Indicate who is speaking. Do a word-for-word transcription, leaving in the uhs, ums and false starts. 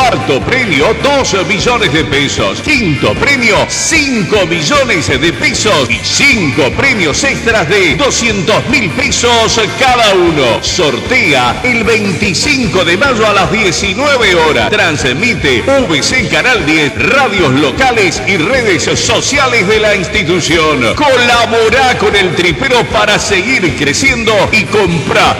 Speaker 1: Cuarto premio, dos millones de pesos. Quinto premio, cinco millones de pesos. Y cinco premios extras de doscientos mil pesos cada uno. Sortea el veinticinco de mayo a las diecinueve horas. Transmite V C Canal diez, radios locales y redes sociales de la institución. Colabora con el tripero para seguir creciendo y comprar